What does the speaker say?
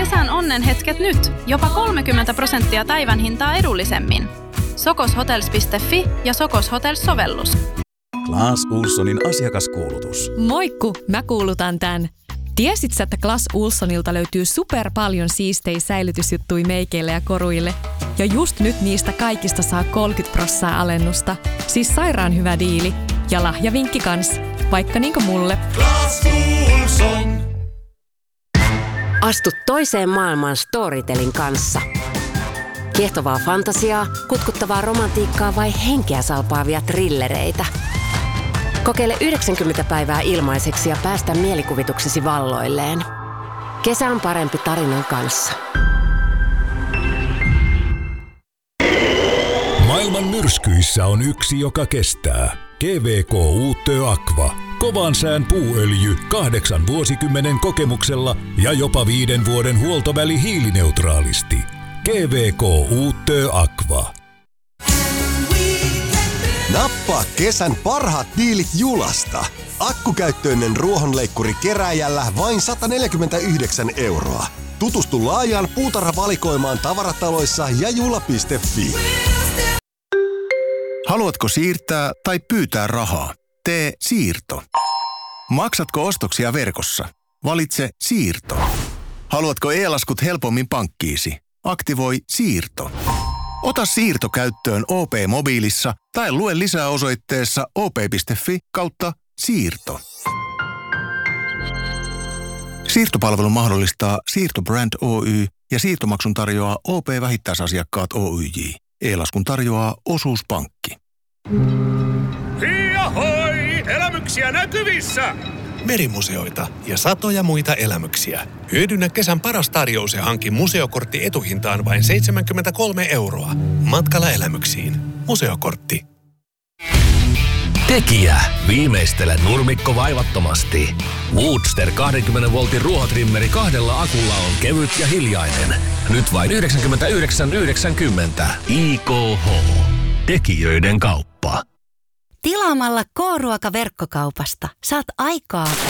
kesän onnenhetket nyt. Jopa 30% päivän hintaa edullisemmin. Sokoshotels.fi ja Sokos Hotels-sovellus. Clas Ohlsonin asiakaskuulutus. Moikku, mä kuulutan tän. Tiesit sä, että Clas Ohlsonilta löytyy super paljon siistejä säilytysjuttui meikeille ja koruille? Ja just nyt niistä kaikista saa 30% alennusta. Siis sairaan hyvä diili. Ja lahjavinkki kans. Vaikka niinku mulle. Clas Ohlson. Astu toiseen maailmaan Storytelin kanssa. Kiehtovaa fantasiaa, kutkuttavaa romantiikkaa vai henkeä salpaavia trillereitä. Kokeile 90 päivää ilmaiseksi ja päästä mielikuvituksesi valloilleen. Kesä on parempi tarinan kanssa. Maailman myrskyissä on yksi, joka kestää. GVK Uutö Aqua. Kovan sään puuöljy 8 vuosikymmenen kokemuksella ja jopa 5 vuoden huoltoväli hiilineutraalisti. GVK Uutö Aqua. Nappaa kesän parhaat diilit Julasta. Akkukäyttöinen ruohonleikkuri kerääjällä vain 149 €. Tutustu laajaan puutarhavalikoimaan tavarataloissa ja jula.fi. Haluatko siirtää tai pyytää rahaa? Tee siirto. Maksatko ostoksia verkossa? Valitse siirto. Haluatko e-laskut helpommin pankkiisi? Aktivoi siirto. Ota siirto käyttöön OP-mobiilissa tai lue lisää osoitteessa op.fi/siirto. Siirtopalvelu mahdollistaa Siirtobrand Oy ja siirtomaksun tarjoaa OP-vähittäisasiakkaat Oyj. E-laskun tarjoaa Osuuspankki. Hiahoi! Elämyksiä näkyvissä! Merimuseoita ja satoja muita elämyksiä. Hyödynnä kesän paras tarjous ja hanki museokortti etuhintaan vain 73 €. Matkalla elämyksiin. Museokortti. Tekijä. Viimeistele nurmikko vaivattomasti. Woodster 20 voltin ruohotrimmeri 2 akulla on kevyt ja hiljainen. Nyt vain 99,90. IKH. Tekijöiden kauppa. Tilaamalla K-ruoka verkkokaupasta saat aikaa